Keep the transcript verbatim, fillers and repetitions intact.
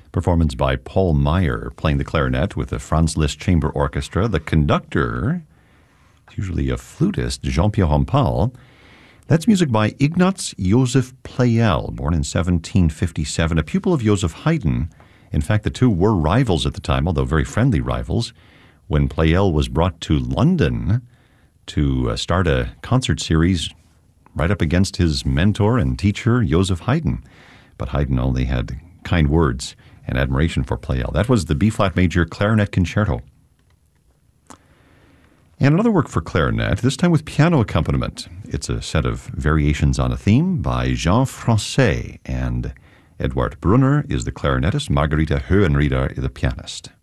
Performance by Paul Meyer, playing the clarinet with the Franz Liszt Chamber Orchestra. The conductor, usually a flutist, Jean-Pierre Rampal. That's music by Ignaz Joseph Pleyel, born in seventeen fifty-seven, a pupil of Joseph Haydn. In fact, the two were rivals at the time, although very friendly rivals. When Pleyel was brought to London to uh, start a concert series right up against his mentor and teacher, Joseph Haydn. But Haydn only had kind words and admiration for Pleyel. That was the B-flat major clarinet concerto. And another work for clarinet, this time with piano accompaniment. It's a set of variations on a theme by Jean Francais, and Edward Brunner is the clarinetist, Margarita Hohenrieder is the pianist.